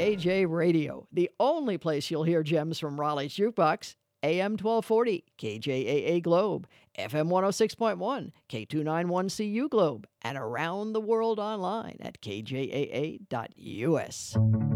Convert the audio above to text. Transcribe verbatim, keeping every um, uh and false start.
K J Radio, the only place you'll hear gems from Raleigh's Jukebox. A M twelve forty, K J A A Globe, F M one oh six point one, K two ninety-one C U Globe, and around the world online at K J A A dot U S.